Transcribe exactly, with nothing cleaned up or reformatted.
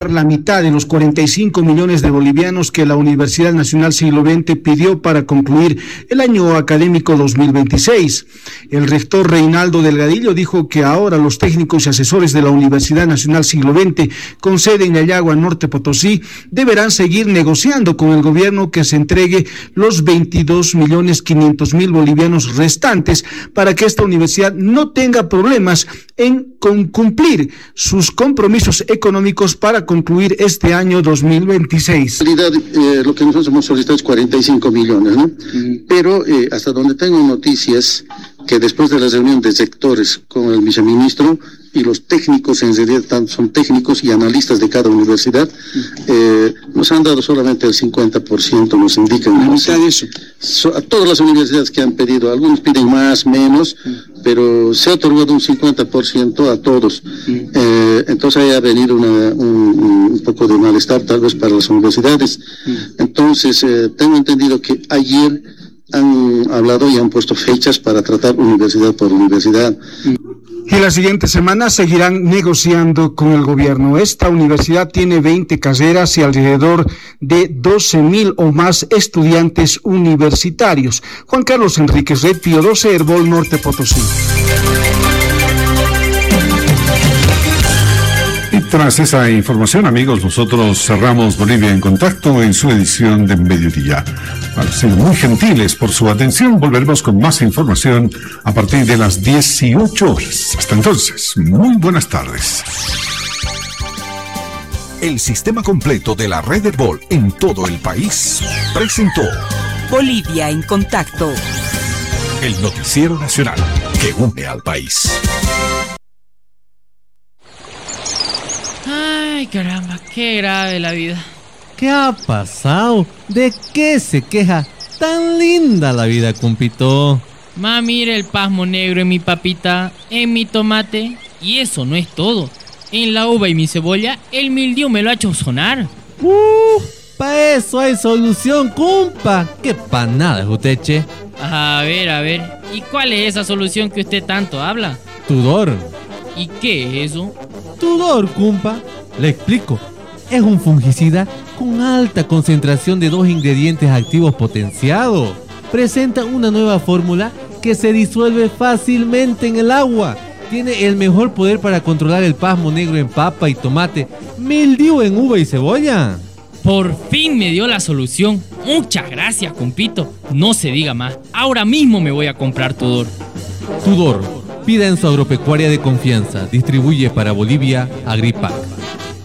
la mitad de los cuarenta y cinco millones de bolivianos que la Universidad Nacional Siglo veinte pidió para concluir el año académico dos mil veintiséis. El rector Reinaldo Delgadillo dijo que ahora los técnicos y asesores de la Universidad Nacional Siglo veinte con sede en Yayagua, Norte Potosí, deberán seguir negociando con el gobierno que se entregue los veintidós millones quinientos mil bolivianos restantes para que esta universidad no tenga problemas en con cumplir sus compromisos económicos para concluir este año dos mil veintiséis. En realidad, eh, lo que nosotros hemos solicitado es cuarenta y cinco millones, ¿no? Mm. Pero eh, hasta donde tengo noticias, que después de la reunión de sectores con el viceministro y los técnicos, en realidad son técnicos y analistas de cada universidad, eh, nos han dado solamente el cincuenta por ciento, nos indican. ¿La mitad de eso? So, a todas las universidades que han pedido, algunos piden más, menos, pero se ha otorgado un cincuenta por ciento a todos. Eh, entonces ahí ha venido una, un, un poco de malestar tal vez para las universidades. Entonces eh, tengo entendido que ayer han hablado y han puesto fechas para tratar universidad por universidad. Y la siguiente semana seguirán negociando con el gobierno. Esta universidad tiene veinte carreras y alrededor de doce mil o más estudiantes universitarios. Juan Carlos Enríquez, Red Pío doce, Herbol, Norte Potosí. Y tras esa información, amigos, nosotros cerramos Bolivia en Contacto en su edición de mediodía. Han sido muy gentiles por su atención. Volveremos con más información a partir de las dieciocho horas. Hasta entonces, muy buenas tardes. El sistema completo de la red Herbol en todo el país presentó Bolivia en Contacto, el noticiero nacional que une al país. Ay, caramba, qué grave la vida. ¿Qué ha pasado? ¿De qué se queja? Tan linda la vida, compito. Ma, mira el pasmo negro en mi papita, en mi tomate. Y eso no es todo. En la uva y mi cebolla, el mildiu me lo ha hecho sonar. Uh, pa' eso hay solución, compa. Qué panada, Juteche. A ver, a ver. ¿Y cuál es esa solución que usted tanto habla? Tudor. ¿Y qué es eso? Tudor, compa. Le explico. Es un fungicida con alta concentración de dos ingredientes activos potenciados. Presenta una nueva fórmula que se disuelve fácilmente en el agua. Tiene el mejor poder para controlar el pasmo negro en papa y tomate, mildiu en uva y cebolla. Por fin me dio la solución. Muchas gracias, compito. No se diga más. Ahora mismo me voy a comprar Tudor. Tudor. Pida en su agropecuaria de confianza. Distribuye para Bolivia Agripac.